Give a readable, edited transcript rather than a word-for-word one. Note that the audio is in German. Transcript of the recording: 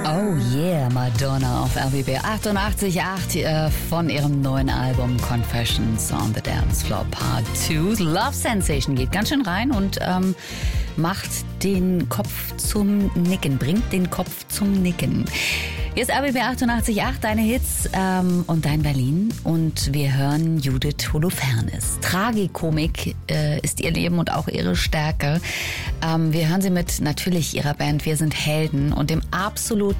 Oh yeah, Madonna auf RBB 88.8 von ihrem neuen Album Confessions on the Dance Floor Part 2. Love Sensation geht ganz schön rein und macht den Kopf zum Nicken, bringt den Kopf zum Nicken. Hier ist RBB 88.8, deine Hits und dein Berlin. Und wir hören Judith Holofernes. Tragikomik ist ihr Leben und auch ihre Stärke. Wir hören sie mit natürlich ihrer Band Wir sind Helden und dem absoluten